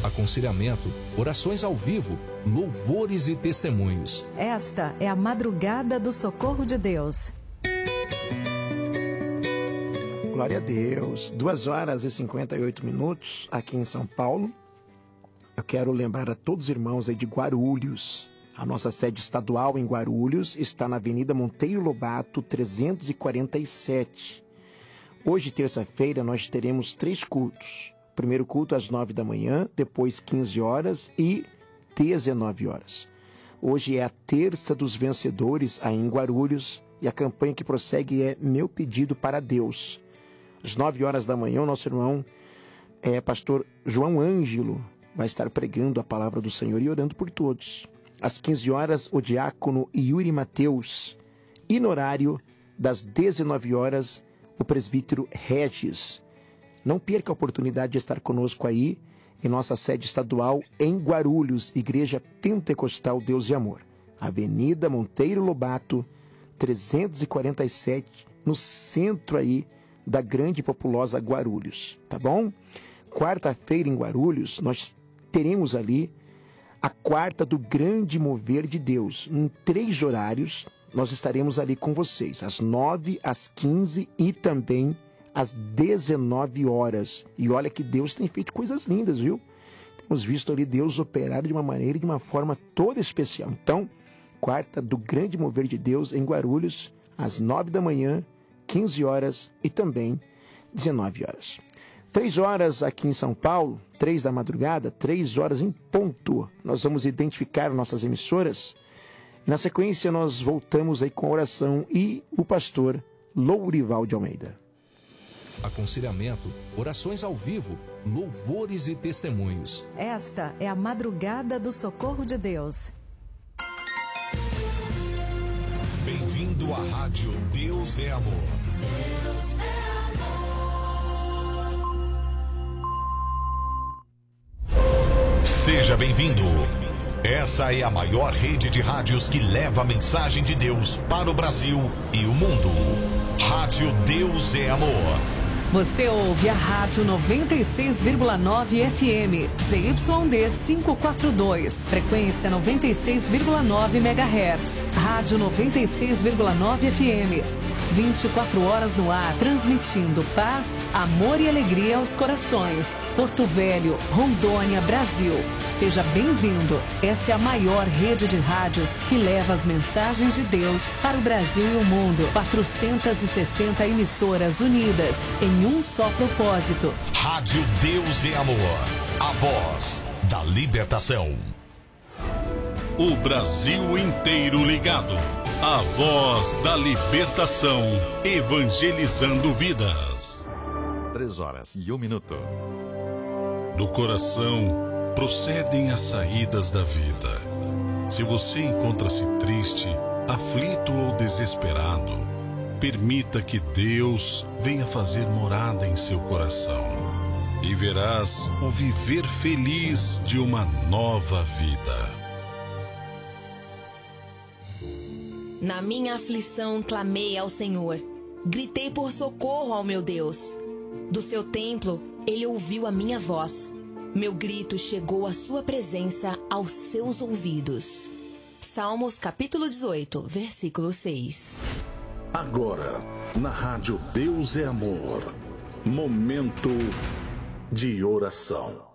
aconselhamento, orações ao vivo, louvores e testemunhos. Esta é a madrugada do socorro de Deus. Glória a Deus. 2h58 aqui em São Paulo. Eu quero lembrar a todos os irmãos aí de Guarulhos. A nossa sede estadual em Guarulhos está na Avenida Monteiro Lobato, 347. Hoje, terça-feira, nós teremos 3 cultos. O primeiro culto às 9 da manhã, depois 15 horas e 19 horas. Hoje é a terça dos vencedores aí em Guarulhos e a campanha que prossegue é Meu Pedido para Deus. Às 9 horas da manhã, o nosso irmão, pastor João Ângelo, vai estar pregando a palavra do Senhor e orando por todos. Às 15 horas, o diácono Yuri Mateus. E no horário das 19 horas, o presbítero Regis. Não perca a oportunidade de estar conosco aí, em nossa sede estadual em Guarulhos, Igreja Pentecostal Deus e Amor. Avenida Monteiro Lobato, 347, no centro aí da grande e populosa Guarulhos, tá bom? Quarta-feira em Guarulhos, nós teremos ali a quarta do grande mover de Deus. Em 3 horários, nós estaremos ali com vocês, às 9, às 15 e também às 19 horas. E olha que Deus tem feito coisas lindas, viu? Temos visto ali Deus operar de uma maneira e de uma forma toda especial. Então, quarta do grande mover de Deus em Guarulhos, às 9 da manhã, 15 horas e também 19 horas. 3 horas aqui em São Paulo, 3 da madrugada, 3 horas em ponto. Nós vamos identificar nossas emissoras. Na sequência, nós voltamos aí com a oração e o pastor Lourival de Almeida. Aconselhamento, orações ao vivo, louvores e testemunhos. Esta é a madrugada do socorro de Deus. Bem-vindo à Rádio Deus é Amor. Deus é amor. Seja bem-vindo. Essa é a maior rede de rádios que leva a mensagem de Deus para o Brasil e o mundo. Rádio Deus é Amor. Você ouve a Rádio 96,9 FM, ZYD 542, frequência 96,9 MHz. Rádio 96,9 FM, 24 horas no ar, transmitindo paz, amor e alegria aos corações. Porto Velho, Rondônia, Brasil. Seja bem-vindo. Essa é a maior rede de rádios que leva as mensagens de Deus para o Brasil e o mundo. 460 emissoras unidas em um só propósito. Rádio Deus é Amor, a voz da libertação. O Brasil inteiro ligado. A voz da libertação, evangelizando vidas. 3h01. Do coração procedem as saídas da vida. Se você encontra-se triste, aflito ou desesperado, permita que Deus venha fazer morada em seu coração e verás o viver feliz de uma nova vida. Na minha aflição clamei ao Senhor, gritei por socorro ao meu Deus. Do seu templo ele ouviu a minha voz. Meu grito chegou à sua presença aos seus ouvidos. Salmos capítulo 18, versículo 6. Agora, na Rádio Deus é Amor, momento de oração.